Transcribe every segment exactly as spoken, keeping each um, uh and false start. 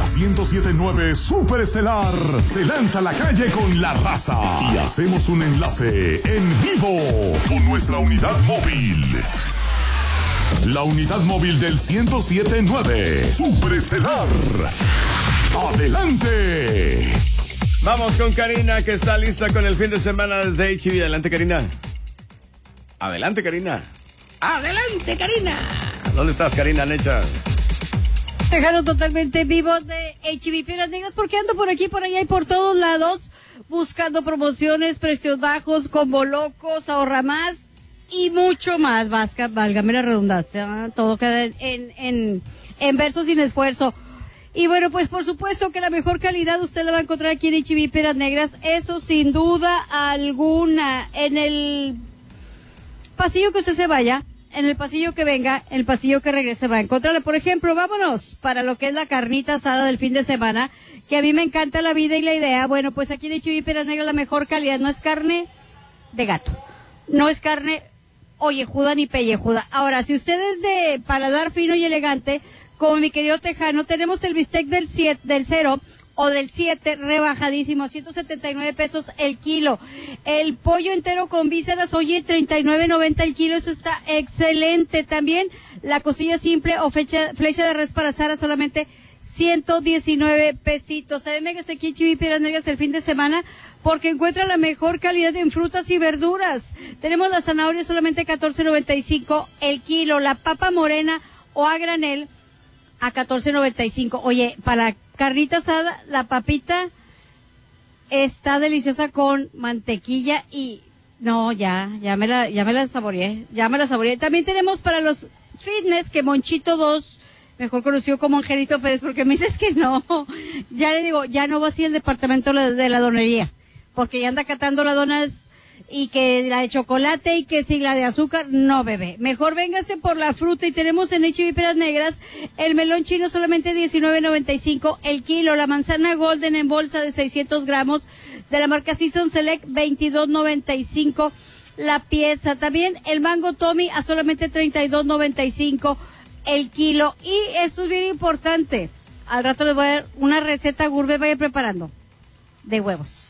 ciento siete punto nueve Super Estelar se lanza a la calle con la raza y hacemos un enlace en vivo con nuestra unidad móvil. La unidad móvil del ciento siete punto nueve Super Estelar. ¡Adelante! Vamos con Karina, que está lista con el fin de semana desde H E B. Adelante, Karina. Adelante, Karina. Adelante, Karina. ¿Dónde estás, Karina Necha? Dejaron totalmente vivo de H E B Piedras Negras porque ando por aquí, por allá y por todos lados buscando promociones, precios bajos, combo locos, ahorra más y mucho más. Vasca, válgame la redundancia, todo queda en, en, en verso sin esfuerzo. Y bueno, pues por supuesto que la mejor calidad usted la va a encontrar aquí en H E B Piedras Negras, eso sin duda alguna. En el pasillo que usted se vaya, en el pasillo que venga, en el pasillo que regrese va a encontrarla. Por ejemplo, vámonos para lo que es la carnita asada del fin de semana, que a mí me encanta la vida y la idea. Bueno, pues aquí en H E B Piedras Negras la mejor calidad no es carne de gato, no es carne ollejuda ni pellejuda. Ahora, si usted es de paladar fino y elegante, como mi querido Tejano, tenemos el bistec del siete, del cero o del siete rebajadísimo, ciento setenta y nueve pesos el kilo. El pollo entero con vísceras, oye, treinta y nueve noventa el kilo, eso está excelente. También la costilla simple o flecha, flecha de res para asar a solamente ciento diecinueve pesitos. ¿Saben? Venga, aquí en H E B Piedras Negras el fin de semana porque encuentra la mejor calidad en frutas y verduras. Tenemos la zanahoria solamente catorce noventa y cinco el kilo, la papa morena o a granel a catorce noventa y cinco. Oye, para carnita asada, la papita está deliciosa con mantequilla y no, ya, ya me la, ya me la saboreé, ya me la saboreé. También tenemos para los fitness que Monchito dos, mejor conocido como Angelito Pérez, porque me dices que no, ya le digo, ya no va así el departamento de la donería, porque ya anda catando las donas y que la de chocolate y que si la de azúcar, no, bebé. Mejor véngase por la fruta y tenemos en H E B Piedras Negras el melón chino solamente diecinueve noventa y cinco el kilo, la manzana golden en bolsa de seiscientos gramos de la marca Season Select veintidós noventa y cinco la pieza. También el mango Tommy a solamente treinta y dos noventa y cinco el kilo. Y esto es bien importante, al rato les voy a dar una receta gourmet, vaya preparando, de huevos.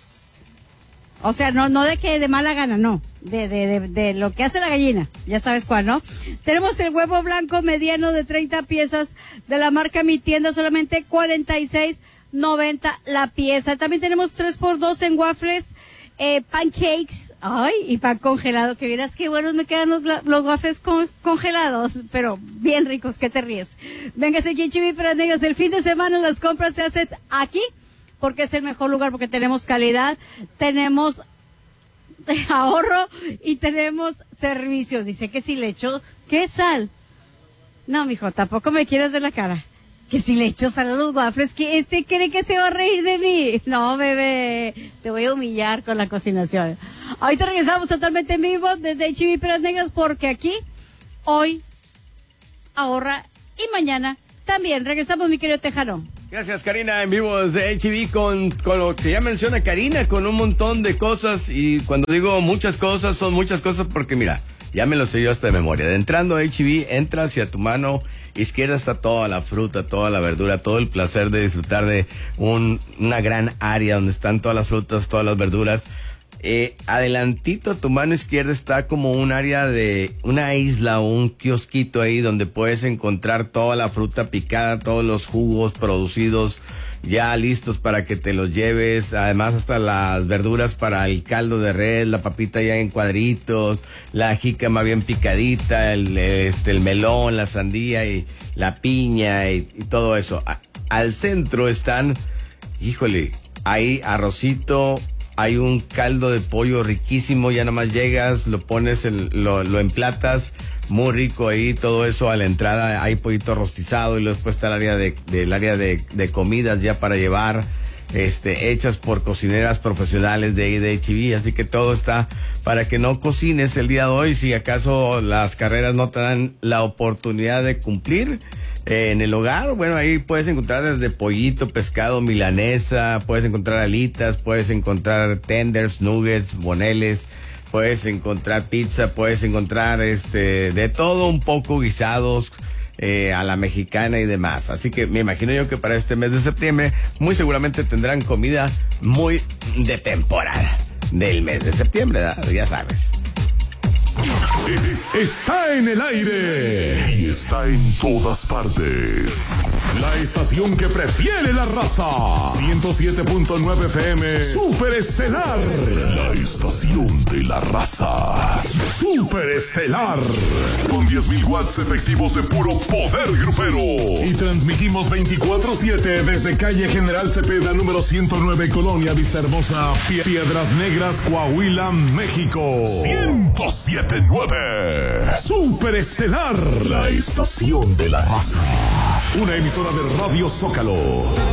O sea, no, no de que de mala gana, no, de, de, de, de lo que hace la gallina, ya sabes cuál, ¿no? Tenemos el huevo blanco mediano de treinta piezas de la marca Mi Tienda, solamente cuarenta y seis noventa la pieza. También tenemos tres por dos en waffles, eh, pancakes, ay, y pan congelado, que vieras qué buenos me quedan los, los waffles con, congelados, pero bien ricos, ¿qué te ríes? Véngase aquí en H E B Piedras Negras, el fin de semana las compras se hacen aquí, porque es el mejor lugar, porque tenemos calidad, tenemos ahorro y tenemos servicios. Dice que si le echo, ¿qué sal? No, mijo, tampoco me quieras ver la cara. Que si le echo sal a los waffles, que este cree que se va a reír de mí. No, bebé, te voy a humillar con la cocinación. Ahorita regresamos totalmente en vivo desde H E B Piedras Negras, porque aquí, hoy, ahorra y mañana también. Regresamos, mi querido Tejano. Gracias, Karina, en vivo desde H E B con, con lo que ya menciona Karina, con un montón de cosas. Y cuando digo muchas cosas, son muchas cosas porque mira, ya me lo sé yo hasta de memoria. De entrando a H E B, entra hacia tu mano izquierda, está toda la fruta, toda la verdura, todo el placer de disfrutar de un, una gran área donde están todas las frutas, todas las verduras. Eh, adelantito a tu mano izquierda está como un área de una isla o un kiosquito ahí donde puedes encontrar toda la fruta picada, todos los jugos producidos ya listos para que te los lleves, además hasta las verduras para el caldo de res, la papita ya en cuadritos, la jícama bien picadita, el, este, el melón, la sandía y la piña y, y todo eso. A, al centro están, híjole, hay arrocito, hay un caldo de pollo riquísimo, ya nomás llegas, lo pones, en, lo, lo emplatas, muy rico ahí, todo eso a la entrada, hay pollito rostizado y luego después está el área de, del área de, de comidas ya para llevar, este, hechas por cocineras profesionales de ahí de H E B, así que todo está para que no cocines el día de hoy, si acaso las carreras no te dan la oportunidad de cumplir. Eh, en el hogar, bueno, ahí puedes encontrar desde pollito, pescado, milanesa, puedes encontrar alitas, puedes encontrar tenders, nuggets, boneles, puedes encontrar pizza, puedes encontrar este de todo un poco, guisados, eh, a la mexicana y demás. Así que me imagino yo que para este mes de septiembre muy seguramente tendrán comida muy de temporada del mes de septiembre, ¿verdad? Ya sabes. Es- está en el aire y está en todas partes. La estación que prefiere la raza. ciento siete punto nueve F M. Super Estelar. La estación de la raza. Super Estelar. Con diez mil watts efectivos de puro poder grupero. Y transmitimos veinticuatro siete desde calle General Cepeda número ciento nueve, Colonia Vista Hermosa, Pie- Piedras Negras, Coahuila, México. ciento siete punto nueve. Super Estelar. La estación de la raza. Una emisora de Radio Zócalo.